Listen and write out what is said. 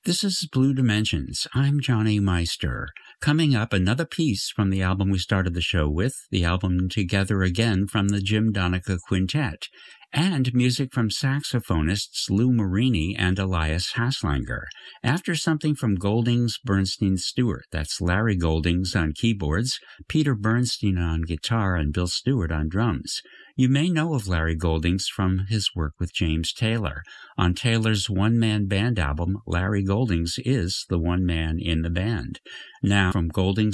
This is Blue Dimensions. I'm Johnny Meister. Coming up, another piece from the album we started the show with, the album Together Again from the Jim Donica Quintet, and music from saxophonists Lou Marini and Elias Haslanger. After something from Goldings, Bernstein, Stewart. That's Larry Goldings on keyboards, Peter Bernstein on guitar, and Bill Stewart on drums. You may know of Larry Goldings from his work with James Taylor. On Taylor's one-man band album, Larry Goldings is the one man in the band. Now, from Goldings